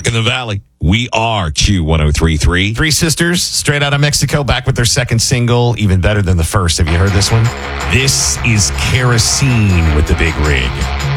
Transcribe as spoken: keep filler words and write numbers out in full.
Rock in the Valley. We are Q one oh three point three. Three sisters, straight out of Mexico, back with their second single, even better than the first. Have you heard this one? This is Kerosene with the Big Rig.